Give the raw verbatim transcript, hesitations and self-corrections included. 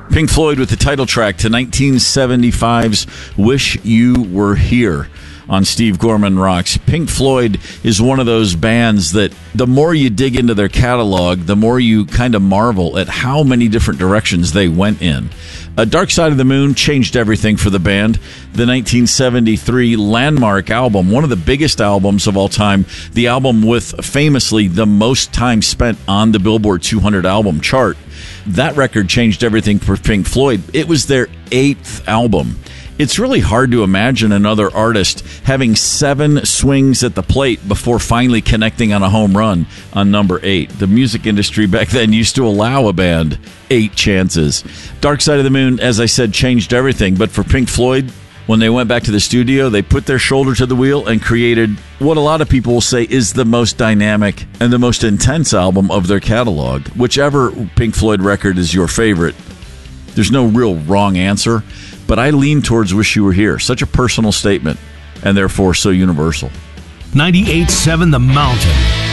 Pink Floyd with the title track to nineteen seventy-five's Wish You Were Here on Steve Gorman Rocks. Pink Floyd is one of those bands that the more you dig into their catalog, the more you kind of marvel at how many different directions they went in. A Dark Side of the Moon changed everything for the band. The nineteen seventy-three landmark album, one of the biggest albums of all time, the album with famously the most time spent on the Billboard two hundred album chart. That record changed everything for Pink Floyd. It was their eighth album. It's really hard to imagine another artist having seven swings at the plate before finally connecting on a home run on number eight. The music industry back then used to allow a band eight chances. Dark Side of the Moon, as I said, changed everything. But for Pink Floyd, when they went back to the studio, they put their shoulder to the wheel and created what a lot of people will say is the most dynamic and the most intense album of their catalog. Whichever Pink Floyd record is your favorite, there's no real wrong answer. But I lean towards Wish You Were Here. Such a personal statement, and therefore so universal. ninety-eight point seven The Mountain.